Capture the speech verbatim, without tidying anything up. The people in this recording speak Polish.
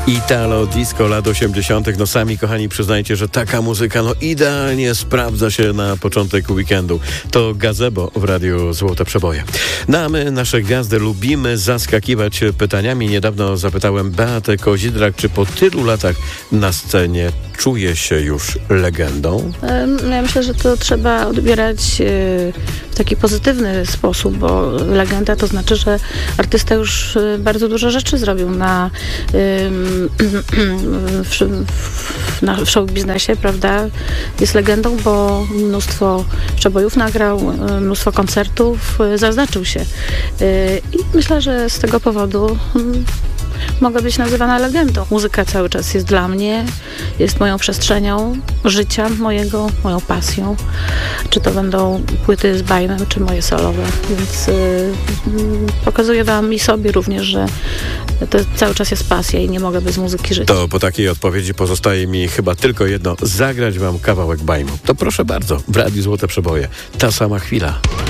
Italo disco lat osiemdziesiątych. No sami, kochani, przyznajcie, że taka muzyka no idealnie sprawdza się na początek weekendu. To Gazebo w Radiu Złote Przeboje. No a my, nasze gwiazdy, lubimy zaskakiwać pytaniami. Niedawno zapytałem Beatę Kozidrak, czy po tylu latach na scenie czuje się już legendą? Ja myślę, że to trzeba odbierać w taki pozytywny sposób, bo legenda to znaczy, że artysta już bardzo dużo rzeczy zrobił na, w, na, w show biznesie, prawda? Jest legendą, bo mnóstwo przebojów nagrał, mnóstwo koncertów, zaznaczył się. I myślę, że z tego powodu mogę być nazywana legendą. Muzyka cały czas jest dla mnie, jest moją przestrzenią życia mojego, moją pasją. Czy to będą płyty z Bajmem, czy moje solowe. Więc yy, pokazuję wam i sobie również, że to cały czas jest pasja i nie mogę bez muzyki żyć. To po takiej odpowiedzi pozostaje mi chyba tylko jedno. Zagrać wam kawałek Bajmu. To proszę bardzo, w Radiu Złote Przeboje. Ta sama chwila.